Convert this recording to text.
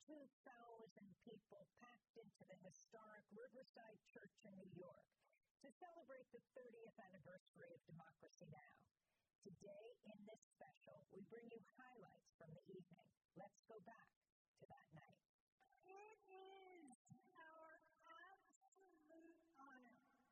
2,000 people packed into the historic Riverside Church in New York to celebrate the 30th anniversary of Democracy Now! Today, in this special, we bring you highlights from the evening. Let's go back